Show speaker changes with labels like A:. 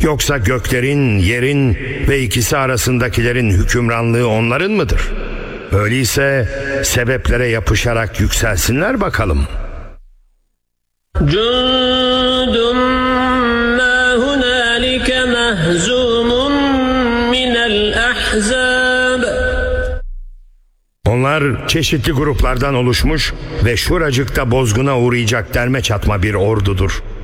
A: Yoksa göklerin, yerin ve ikisi arasındakilerin hükümranlığı onların mıdır? Öyleyse sebeplere yapışarak yükselsinler bakalım.
B: Cundun ma hunalike mahzumun minel ahzab.
A: Onlar çeşitli gruplardan oluşmuş ve şuracıkta bozguna uğrayacak derme çatma bir ordudur.